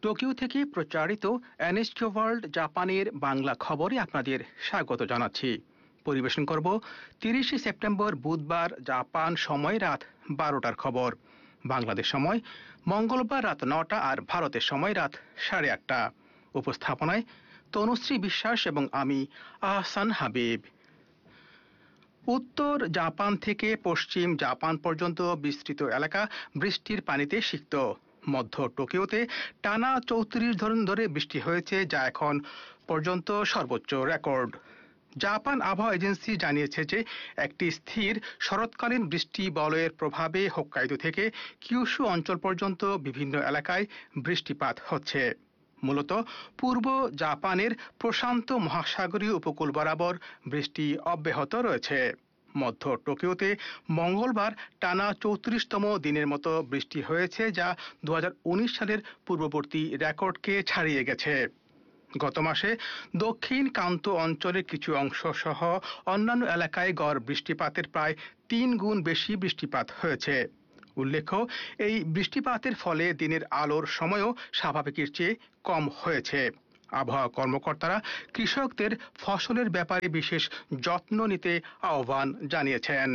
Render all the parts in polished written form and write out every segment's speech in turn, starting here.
Tokyo থেকে প্রচারিত NSK world জাপানের বাংলা খবরে আপনাদের স্বাগত জানাচ্ছি। পরিবেশন করব 30 সেপ্টেম্বর বুধবার জাপান সময় রাত 12টার খবর। বাংলাদেশ সময় মঙ্গলবার রাত 9টা আর ভারতের সময় রাত 8:30। উপস্থাপনায় তনুশ্রী বিশ্বাস এবং আমি আহসান হাবিব। উত্তর জাপান থেকে পশ্চিম জাপান পর্যন্ত বিস্তৃত এলাকা বৃষ্টির পানিতে সিক্ত। মধ্য টোকিওতে টানা 34 দিন ধরে বৃষ্টি হয়েছে, যা এখন পর্যন্ত সর্বোচ্চ রেকর্ড। জাপান আবহাওয়া এজেন্সি জানিয়েছে যে একটি স্থির শরৎকালীন বৃষ্টি বলয়ের প্রভাবে হোক্কাইদো থেকে কিউশু অঞ্চল পর্যন্ত বিভিন্ন এলাকায় বৃষ্টিপাত হচ্ছে। মূলত পূর্ব জাপানের প্রশান্ত মহাসাগরীয় উপকূল বরাবর বৃষ্টি অব্যাহত রয়েছে। মধ্য টোকিওতে মঙ্গলবার টানা 34তম দিনের মতো বৃষ্টি হয়েছে, যা 2019 সালের পূর্ববর্তী রেকর্ডকে ছাড়িয়ে গেছে। গত মাসে দক্ষিণ কান্ত অঞ্চলের কিছু অংশ সহ অন্যান্য এলাকায় গড় বৃষ্টিপাতের প্রায় 3 গুণ বেশি বৃষ্টিপাত হয়েছে। উল্লেখ্য, এই বৃষ্টিপাতের ফলে দিনের আলোর সময়ও স্বাভাবিকের চেয়ে কম হয়েছে। আবহাওয়া কর্মকর্তারা কৃষকদের ফসলের ব্যাপারে বিশেষ যত্ন নিতে আহ্বান জানিয়েছেন।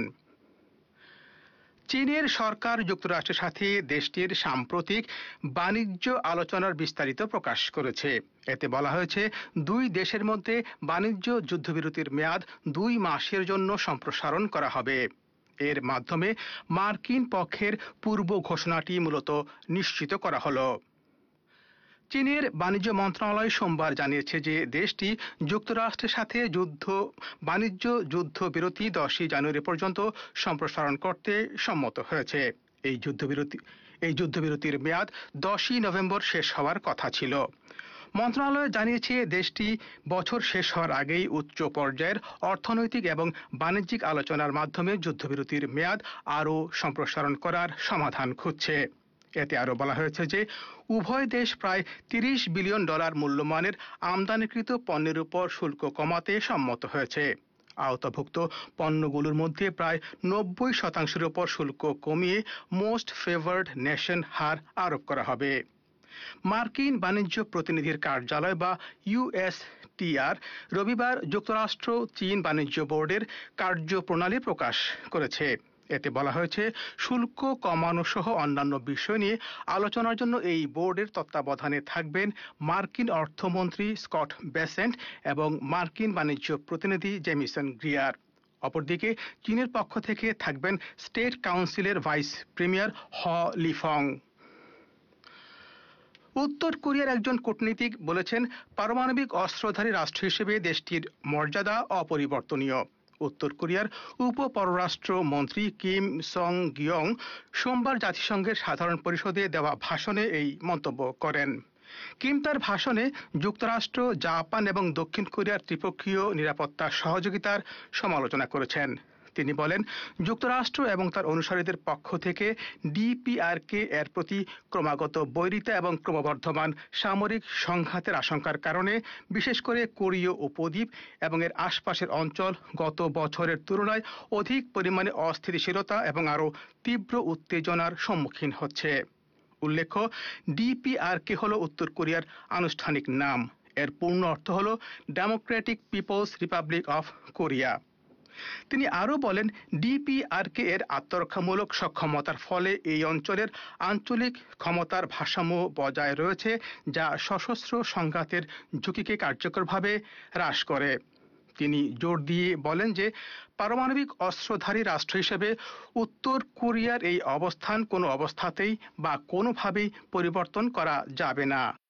চীনের সরকার যুক্তরাষ্ট্রের সাথে দেশটির সাম্প্রতিক বাণিজ্য আলোচনার বিস্তারিত প্রকাশ করেছে। এতে বলা হয়েছে, দুই দেশের মধ্যে বাণিজ্য যুদ্ধবিরতির মেয়াদ 2 মাসের জন্য সম্প্রসারণ করা হবে। এর মাধ্যমে মার্কিন পক্ষের পূর্ব ঘোষণাটি মূলত নিশ্চিত করা হলো। চীনের বাণিজ্য মন্ত্রণালয় সোমবার জানিয়েছে যে দেশটি যুক্তরাষ্ট্রের সাথে বাণিজ্য যুদ্ধবিরতি 10 জানুয়ারি পর্যন্ত সম্প্রসারণ করতে সম্মত হয়েছে। এই যুদ্ধবিরতির মেয়াদ 10 নভেম্বর শেষ হওয়ার কথা ছিল। মন্ত্রণালয় জানিয়েছে দেশটি বছর শেষ হওয়ার আগেই উচ্চ পর্যায়ের অর্থনৈতিক এবং বাণিজ্যিক আলোচনার মাধ্যমে যুদ্ধবিরতির মেয়াদ আরও সম্প্রসারণ করার সমাধান খুঁজছে। এতে আরও বলা হয়েছে যে উভয় দেশ প্রায় $30 বিলিয়ন মূল্যমানের আমদানিকৃত পণ্যের উপর শুল্ক কমাতে সম্মত হয়েছে। আওতাভুক্ত পণ্যগুলোর মধ্যে প্রায় 90% উপর শুল্ক কমিয়ে মোস্ট ফেভার্ড নেশন হার আরোপ করা হবে। মার্কিন বাণিজ্য প্রতিনিধির কার্যালয় বা ইউএসটিআর রবিবার যুক্তরাষ্ট্র চীন বাণিজ্য বোর্ডের কার্যপ্রণালী প্রকাশ করেছে। এতে বলা হয়েছে, শুল্ক কমানো সহ অন্যান্য বিষয় নিয়ে আলোচনার জন্য এই বোর্ডের তত্ত্বাবধানে থাকবেন মার্কিন অর্থমন্ত্রী স্কট বেসেন্ট এবং মার্কিন বাণিজ্য প্রতিনিধি জেমিসন গ্রিয়ার। অপরদিকে চীনের পক্ষ থেকে থাকবেন স্টেট কাউন্সিলের ভাইস প্রিমিয়ার হ লিফং। উত্তর কোরিয়ার একজন কূটনীতিক বলেছেন, পারমাণবিক অস্ত্রধারী রাষ্ট্র হিসেবে দেশটির মর্যাদা অপরিবর্তনীয়। উত্তর কোরিয়ার উপ পররাষ্ট্র মন্ত্রী কিম সং গিয়ং সোমবার জাতিসংঘের সাধারণ পরিষদে দেওয়া ভাষণে এই মন্তব্য করেন। কিম তার ভাষণে যুক্তরাষ্ট্র, জাপান এবং দক্ষিণ কোরিয়ার ত্রিপক্ষীয় নিরাপত্তা সহযোগিতার সমালোচনা করেছেন। তিনি বলেন, যুক্তরাষ্ট্র এবং তার অনুসারীদের পক্ষ থেকে ডিপিআরকে এর প্রতি ক্রমাগত বৈরিতা এবং ক্রমবর্ধমান সামরিক সংঘাতের আশঙ্কার কারণে, বিশেষ করে কোরীয় উপদ্বীপ এবং এর আশপাশের অঞ্চল গত বছরের তুলনায় অধিক পরিমাণে অস্থিতিশীলতা এবং আরও তীব্র উত্তেজনার সম্মুখীন হচ্ছে। উল্লেখ্য, ডিপিআরকে হল উত্তর কোরিয়ার আনুষ্ঠানিক নাম। এর পূর্ণ অর্থ হল Democratic people's Republic of Korea. তিনি আরও বলেন, ডিপিআরকে এর আত্মরক্ষামূলক সক্ষমতার ফলে এই অঞ্চলের আঞ্চলিক ক্ষমতার ভারসাম্য বজায় রয়েছে, যা সশস্ত্র সংঘাতের ঝুঁকিকে কার্যকরভাবে হ্রাস করে। তিনি জোর দিয়ে বলেন যে পারমাণবিক অস্ত্রধারী রাষ্ট্র হিসেবে উত্তর কোরিয়ার এই অবস্থান কোনো অবস্থাতেই বা কোনোভাবেই পরিবর্তন করা যাবে না।